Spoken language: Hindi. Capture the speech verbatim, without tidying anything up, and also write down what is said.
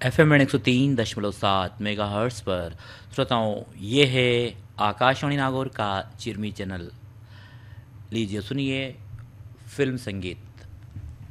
एफ एम एक सौ तीन दशमलव सात मेगा हर्ट्स पर। श्रोताओं, ये है आकाशवाणी नागौर का चिरमी चैनल। लीजिए सुनिए फिल्म संगीत।